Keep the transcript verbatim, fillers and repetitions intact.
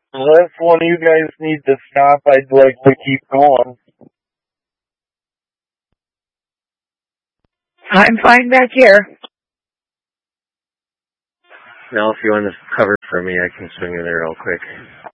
Unless one of you guys need to stop, I'd like to keep going. I'm fine back here. Now, if you want to cover for me, I can swing in there real quick.